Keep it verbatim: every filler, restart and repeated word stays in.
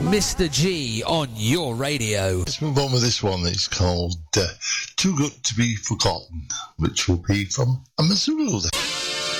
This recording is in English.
Mister G on your radio. Let's move on with this one. It's called uh, Too Good to Be Forgotten, which will be from Amazulu.